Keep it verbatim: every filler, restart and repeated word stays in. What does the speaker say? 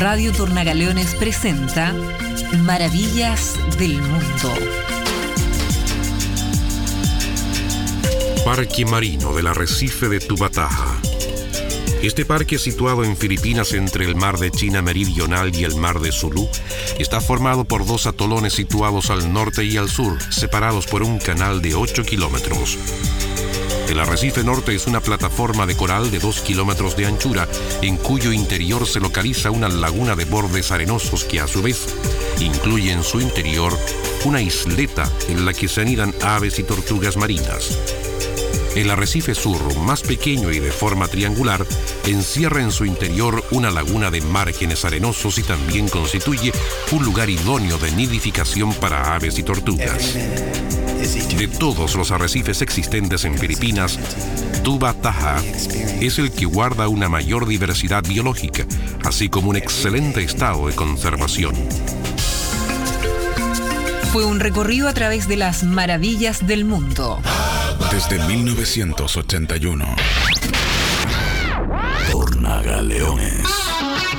Radio Tornagaleones presenta Maravillas del Mundo. Parque Marino del Arrecife de Tubataha. Este parque, situado en Filipinas entre el mar de China Meridional y el mar de Sulu, está formado por dos atolones situados al norte y al sur, separados por un canal de ocho kilómetros. El arrecife norte es una plataforma de coral de dos kilómetros de anchura, en cuyo interior se localiza una laguna de bordes arenosos que, a su vez, incluye en su interior una isleta en la que se anidan aves y tortugas marinas. El arrecife sur, más pequeño y de forma triangular, encierra en su interior una laguna de márgenes arenosos y también constituye un lugar idóneo de nidificación para aves y tortugas. De todos los arrecifes existentes en Filipinas, Tubataha es el que guarda una mayor diversidad biológica, así como un excelente estado de conservación. Fue un recorrido a través de las maravillas del mundo. Desde mil novecientos ochenta y uno. Tornagaleones.